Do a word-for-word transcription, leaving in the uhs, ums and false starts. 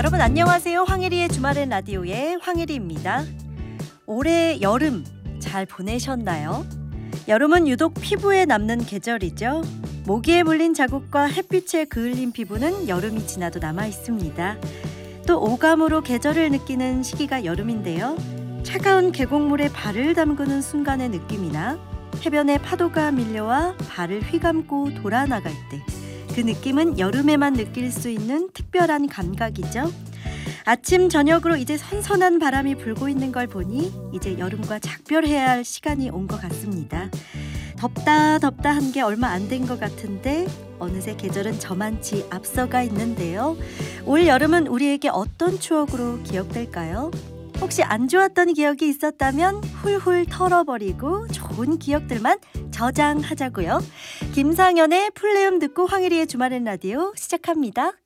여러분 안녕하세요. 황혜리의 주말엔 라디오의 황혜리입니다. 올해 여름 잘 보내셨나요? 여름은 유독 피부에 남는 계절이죠. 모기에 물린 자국과 햇빛에 그을린 피부는 여름이 지나도 남아 있습니다. 또 오감으로 계절을 느끼는 시기가 여름인데요. 차가운 계곡물에 발을 담그는 순간의 느낌이나 해변에 파도가 밀려와 발을 휘감고 돌아나갈 때 그 느낌은 여름에만 느낄 수 있는 특별한 감각이죠. 아침 저녁으로 이제 선선한 바람이 불고 있는 걸 보니 이제 여름과 작별해야 할 시간이 온 것 같습니다. 덥다 덥다 한 게 얼마 안 된 것 같은데 어느새 계절은 저만치 앞서가 있는데요. 올 여름은 우리에게 어떤 추억으로 기억될까요? 혹시 안 좋았던 기억이 있었다면 훌훌 털어버리고 좋은 기억들만 저장하자고요. 김상현의 플레음 듣고 황혜리의 주말엔 라디오 시작합니다.